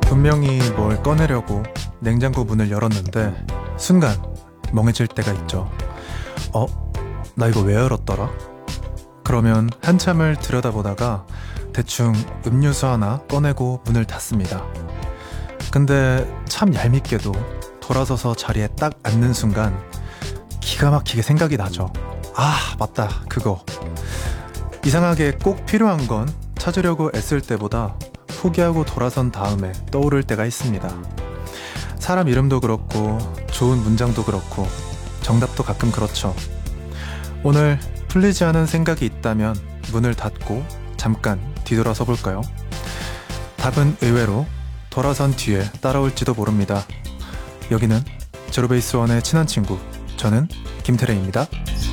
분명히 뭘 꺼내려고 냉장고 문을 열었는데 순간 멍해질 때가 있죠. 어? 나 이거 왜 열었더라? 그러면 한참을 들여다보다가 대충 음료수 하나 꺼내고 문을 닫습니다. 근데 참 얄밉게도 돌아서서 자리에 딱 앉는 순간 기가 막히게 생각이 나죠. 아, 맞다, 그거. 이상하게 꼭 필요한 건 찾으려고 애쓸 때보다 포기하고 돌아선 다음에 떠오를 때가 있습니다. 사람 이름도 그렇고 좋은 문장도 그렇고 정답도 가끔 그렇죠. 오늘 풀리지 않은 생각이 있다면 문을 닫고 잠깐 뒤돌아서 볼까요? 답은 의외로 돌아선 뒤에 따라올지도 모릅니다. 여기는 제로베이스원의 친한 친구, 저는 김태래입니다.